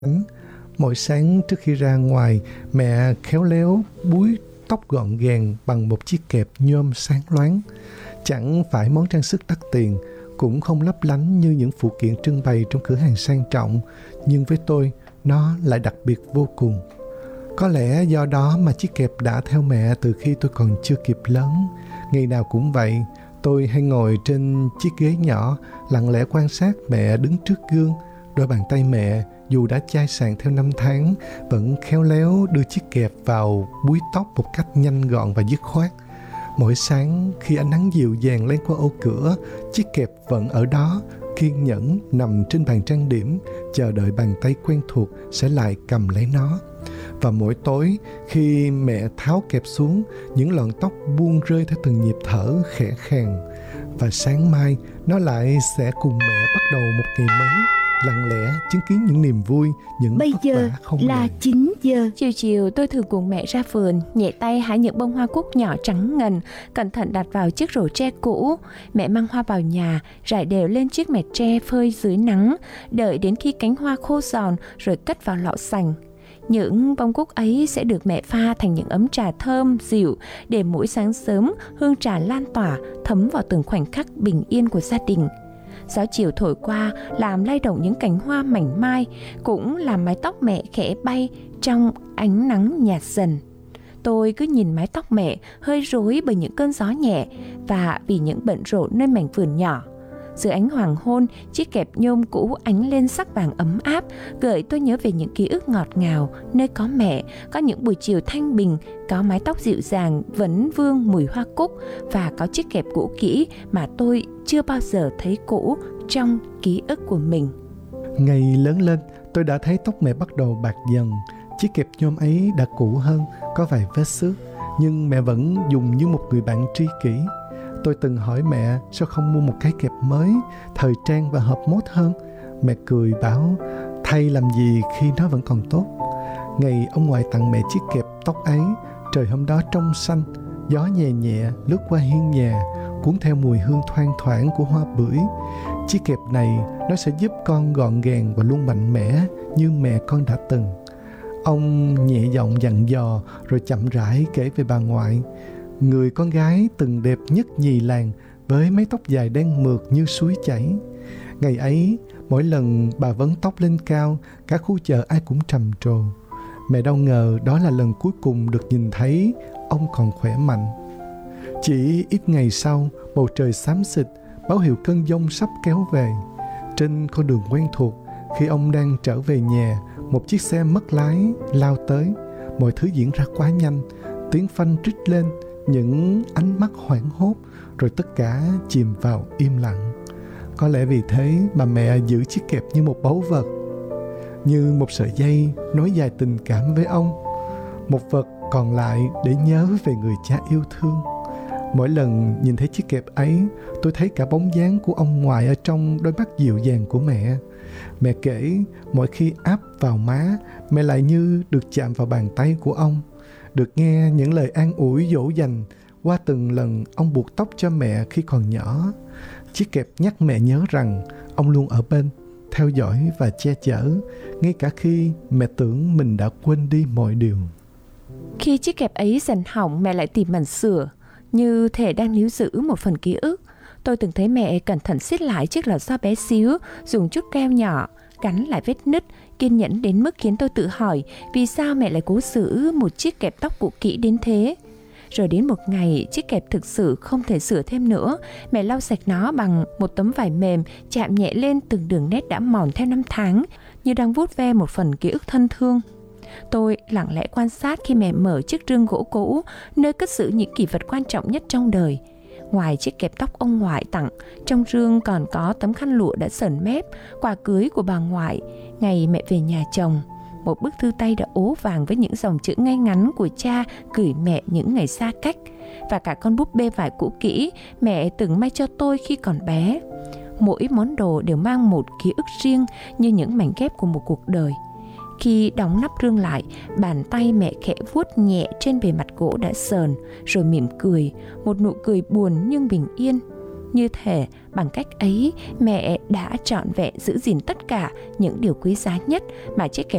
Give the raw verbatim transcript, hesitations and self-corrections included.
Mỗi sáng trước khi ra ngoài, mẹ khéo léo búi tóc gọn gàng bằng một chiếc kẹp nhôm sáng loáng. Chẳng phải món trang sức đắt tiền, cũng không lấp lánh như những phụ kiện trưng bày trong cửa hàng sang trọng, nhưng với tôi, nó lại đặc biệt vô cùng. Có lẽ do đó mà chiếc kẹp đã theo mẹ từ khi tôi còn chưa kịp lớn. Ngày nào cũng vậy, tôi hay ngồi trên chiếc ghế nhỏ, lặng lẽ quan sát mẹ đứng trước gương. Đôi bàn tay mẹ, dù đã chai sàn theo năm tháng, vẫn khéo léo đưa chiếc kẹp vào búi tóc một cách nhanh gọn và dứt khoát. Mỗi sáng khi ánh nắng dịu dàng len qua ô cửa, chiếc kẹp vẫn ở đó, kiên nhẫn nằm trên bàn trang điểm, chờ đợi bàn tay quen thuộc sẽ lại cầm lấy nó. Và mỗi tối khi mẹ tháo kẹp xuống, những lọn tóc buông rơi theo từng nhịp thở khẽ khàng. Và sáng mai nó lại sẽ cùng mẹ bắt đầu một ngày mới, lặng lẽ chứng kiến những niềm vui, những Bây vất giờ vả không là lời. chín giờ. Chiều chiều tôi thường cùng mẹ ra vườn, nhẹ tay hái những bông hoa cúc nhỏ trắng ngần, cẩn thận đặt vào chiếc rổ tre cũ. Mẹ mang hoa vào nhà, rải đều lên chiếc mẹt tre phơi dưới nắng, đợi đến khi cánh hoa khô giòn rồi cất vào lọ sành. Những bông cúc ấy sẽ được mẹ pha thành những ấm trà thơm, dịu, để mỗi sáng sớm hương trà lan tỏa, thấm vào từng khoảnh khắc bình yên của gia đình. Gió chiều thổi qua làm lay động những cành hoa mảnh mai, cũng làm mái tóc mẹ khẽ bay trong ánh nắng nhạt dần. Tôi cứ nhìn mái tóc mẹ hơi rối bởi những cơn gió nhẹ và vì những bận rộn nơi mảnh vườn nhỏ. Dưới ánh hoàng hôn, chiếc kẹp nhôm cũ ánh lên sắc vàng ấm áp, gợi tôi nhớ về những ký ức ngọt ngào nơi có mẹ, có những buổi chiều thanh bình, có mái tóc dịu dàng vấn vương mùi hoa cúc và có chiếc kẹp cũ kỹ mà tôi chưa bao giờ thấy cũ trong ký ức của mình. Ngày lớn lên, tôi đã thấy tóc mẹ bắt đầu bạc dần. Chiếc kẹp nhôm ấy đã cũ hơn, có vài vết xước, nhưng mẹ vẫn dùng như một người bạn tri kỷ. Tôi từng hỏi mẹ sao không mua một cái kẹp mới, thời trang và hợp mốt hơn. Mẹ cười bảo thay làm gì khi nó vẫn còn tốt. Ngày ông ngoại tặng mẹ chiếc kẹp tóc ấy, trời hôm đó trong xanh, gió nhẹ nhẹ lướt qua hiên nhà, cuốn theo mùi hương thoang thoảng của hoa bưởi. Chiếc kẹp này nó sẽ giúp con gọn gàng và luôn mạnh mẽ như mẹ con đã từng. Ông nhẹ giọng dặn dò rồi chậm rãi kể về bà ngoại, người con gái từng đẹp nhất nhì làng, với mái tóc dài đen mượt như suối chảy. Ngày ấy, mỗi lần bà vấn tóc lên cao, cả khu chợ ai cũng trầm trồ. Mẹ đâu ngờ đó là lần cuối cùng được nhìn thấy ông còn khỏe mạnh. Chỉ ít ngày sau, bầu trời xám xịt, báo hiệu cơn giông sắp kéo về. Trên con đường quen thuộc, khi ông đang trở về nhà, một chiếc xe mất lái lao tới. Mọi thứ diễn ra quá nhanh, tiếng phanh rít lên, những ánh mắt hoảng hốt, rồi tất cả chìm vào im lặng. Có lẽ vì thế mà mẹ giữ chiếc kẹp như một báu vật, như một sợi dây nối dài tình cảm với ông, một vật còn lại để nhớ về người cha yêu thương. Mỗi lần nhìn thấy chiếc kẹp ấy, tôi thấy cả bóng dáng của ông ngoại ở trong đôi mắt dịu dàng của mẹ. Mẹ kể mỗi khi áp vào má, mẹ lại như được chạm vào bàn tay của ông, được nghe những lời an ủi dỗ dành qua từng lần ông buộc tóc cho mẹ khi còn nhỏ. Chiếc kẹp nhắc mẹ nhớ rằng ông luôn ở bên, theo dõi và che chở, ngay cả khi mẹ tưởng mình đã quên đi mọi điều. Khi chiếc kẹp ấy dần hỏng, mẹ lại tìm màn sửa, như thể đang níu giữ một phần ký ức. Tôi từng thấy mẹ cẩn thận siết lại chiếc lò xo bé xíu, dùng chút keo nhỏ gắn lại vết nứt, kiên nhẫn đến mức khiến tôi tự hỏi vì sao mẹ lại cố giữ một chiếc kẹp tóc cũ kỹ đến thế. Rồi đến một ngày, chiếc kẹp thực sự không thể sửa thêm nữa. Mẹ lau sạch nó bằng một tấm vải mềm, chạm nhẹ lên từng đường nét đã mòn theo năm tháng, như đang vuốt ve một phần ký ức thân thương. Tôi lặng lẽ quan sát khi mẹ mở chiếc rương gỗ cũ, nơi cất giữ những kỷ vật quan trọng nhất trong đời. Ngoài chiếc kẹp tóc ông ngoại tặng, trong rương còn có tấm khăn lụa đã sờn mép, quà cưới của bà ngoại, ngày mẹ về nhà chồng, một bức thư tay đã ố vàng với những dòng chữ ngay ngắn của cha gửi mẹ những ngày xa cách, và cả con búp bê vải cũ kỹ mẹ từng may cho tôi khi còn bé. Mỗi món đồ đều mang một ký ức riêng, như những mảnh ghép của một cuộc đời. Khi đóng nắp rương lại, bàn tay mẹ khẽ vuốt nhẹ trên bề mặt gỗ đã sờn, rồi mỉm cười, một nụ cười buồn nhưng bình yên. Như thể bằng cách ấy, mẹ đã trọn vẹn giữ gìn tất cả những điều quý giá nhất mà chiếc kẹp